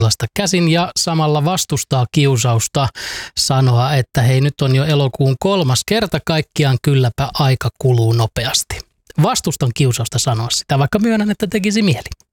käsin ja samalla vastustaa kiusausta sanoa, että hei, nyt on jo elokuun 3. kerta kaikkiaan, kylläpä aika kuluu nopeasti. Vastustan kiusausta sanoa sitä, vaikka myönnän, että tekisi mieli.